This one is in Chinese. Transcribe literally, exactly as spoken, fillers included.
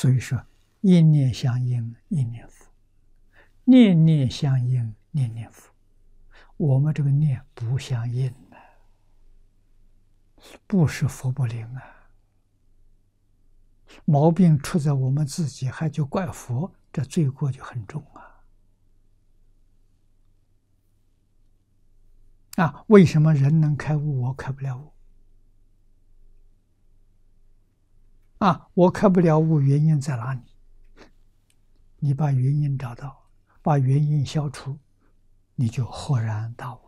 所以说，一念相应，一念佛；念念相应，念念佛。我们这个念不相应啊，不是佛不灵啊，毛病出在我们自己，还就怪佛，这罪过就很重啊！啊，为什么人能开悟，我开不了悟？啊，我开不了悟，原因在哪里？你把原因找到，把原因消除，你就豁然大悟。